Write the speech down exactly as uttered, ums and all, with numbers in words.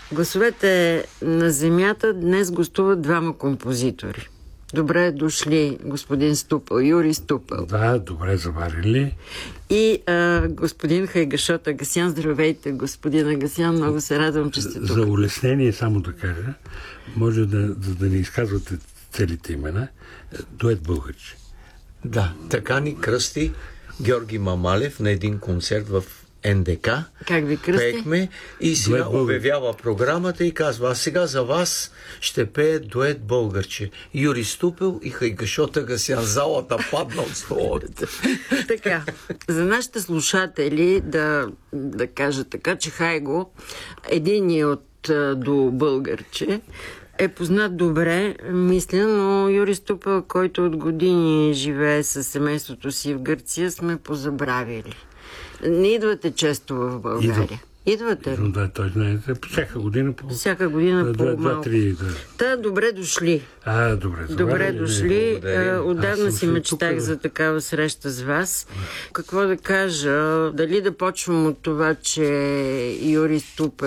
Гласовете на земята днес гостуват двама композитори. Добре дошли, господин Ступъл, Юрий Ступъл. Да, добре заварили. И а, господин Хайгашод Агасян. Здравейте, господин Агасян. Много се радвам, че сте тук. За улеснение само да кажа, може да, да, да не изказвате целите имена, дует българче. Да, така ни кръсти Георги Мамалев на един концерт в Ен Де Ка. Как ви кръсти? Пеехме и сега обявява програмата и казва: а сега за вас ще пее дует българче. Юрий Ступъл и Хайгашод Агасян. Залата падна от столовете. Така, за нашите слушатели да, да кажа така, че Хайго, един от до българче, е познат добре, мисля, но Юрий Ступъл, който от години живее със семейството си в Гърция, сме позабравили. Не идвате често в България. Идвам. Идвате? Идвам, да, той знаете, всяка година по... Всяка година по малко. Два-три, да. Та, добре дошли. А, добре. Добре дошли. Благодарим. Отдавна си мечтах тук, за такава среща с вас. Какво да кажа? Дали да почвам от това, че Юрий Ступъл